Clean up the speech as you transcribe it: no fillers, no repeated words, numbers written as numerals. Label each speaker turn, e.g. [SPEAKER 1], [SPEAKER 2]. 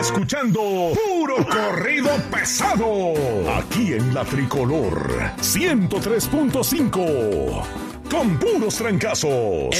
[SPEAKER 1] escuchando Puro Corrido Pesado. Aquí en La Tricolor 103.5. Con puros trancazos.